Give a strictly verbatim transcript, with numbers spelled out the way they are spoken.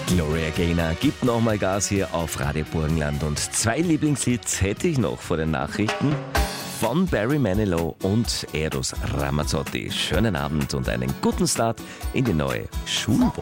Gloria Gaynor gibt nochmal Gas hier auf Radio Burgenland und zwei Lieblingshits hätte ich noch vor den Nachrichten von Barry Manilow und Eros Ramazzotti. Schönen Abend und einen guten Start in die neue Schulwoche.